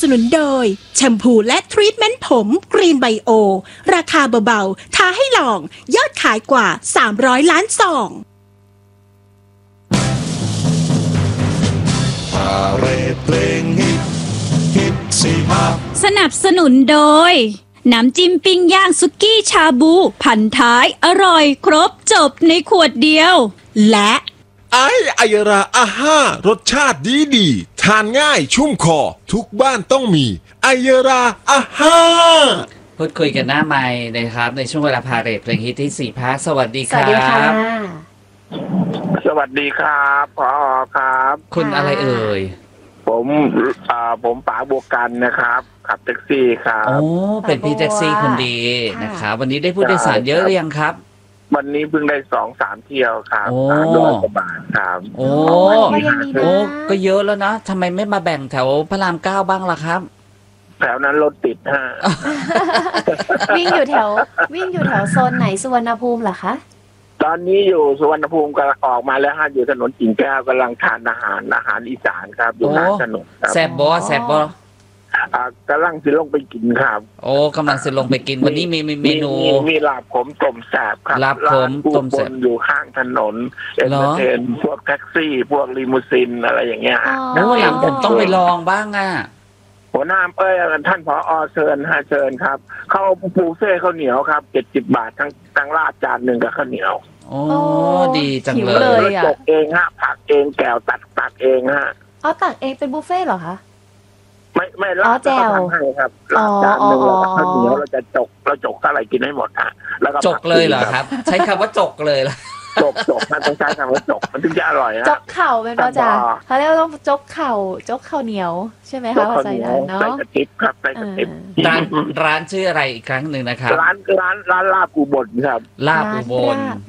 นุนโดยแชมพูและทรีทเมนต์ผมกรีนไบโอราคาเบาๆท้าให้ลองยอดขายกว่า300 ล้านซองเพลงฮิตสิมาสนับสนุนโดยน้ำจิ้มปิ้งย่างสุกี้ชาบูพันท้ายอร่อยครบจบในขวดเดียวและไอยราอาห้ารสชาติดีทานง่ายชุ่มคอทุกบ้านต้องมีไอยราอาห้าพูดคุยกันหน้าไมค์นะครับในช่วงเวลาพาเรทเพลงฮิตที่4ภาคสวัสดีครับสวัสดีค่ะสวัสดีครับผอครับคุณอะไรเอ่ยผมป๋าบัวกันนะครับขับแท็กซี่ครับโอ้เป็นพี่แท็กซี่คนดีนะครับวันนี้ได้ผู้โดยสารเยอะหรือยังครับวันนี้เพิ่งได้2-3 เที่ยวครับ300 กว่าบาทครับโอ้ก็เยอะแล้วนะทำไมไม่มาแบ่งแถวพระราม9บ้างล่ะครับแถวนั้นรถติดฮะวิ่งอยู่แถวโซนไหนสุวรรณภูมิเหรอคะตอนนี้อยู่สุวรรณภูมิกำลังออกมาแล้วฮะอยู่ถนนกิ่งแก้วกำลังทานอาหารอีสานครับอยู่ร้านถนนครับแซ่บบอกำลังสิลงไปกินครับโอ้กำลังสิลงไปกินวันนี้มีเมนูมีลาบขมต้มแซ่บครับลาบขมต้มแซ่บอยู่ข้างถนนเอ็นเตอร์เทนพวกแท็กซี่พวกลิมูซินอะไรอย่างเงี้ยแล้ววันหลังผมต้องไปลองบ้างอ่ะหัวหน้าท่านผอ.เชิญครับข้าวปูเซ่ข้าวเหนียวครับ70 บาททั้งราดจานหนึ่งกับข้าวเหนียวโอ้ดีจังเลยจกเองฮะผักเองแก้วตักเองฮะตักเองเป็นบุฟเฟ่เหรอคะไม่ราดเขาทำให้ครับราดจานหนึ่งแล้วข้าวเหนียวเราจกเท่าไหร่กินให้หมดฮะแล้วก็จกเลยเหรอครับใช้คำว่าจกเลยล่ะจกมันต้องใช้คำว่าจกมันถึงจะอร่อยฮะจกเข่าเป็นป่ะจ๊ะเขาเรียกว่าต้องจกเข่าเหนียวใช่ไหมคะภาษาอีสานเนาะใส่กระติบครับใส่กระติบร้านชื่ออะไรอีกครั้งหนึ่งนะครับร้านลาบอุบลครับลาบอุบล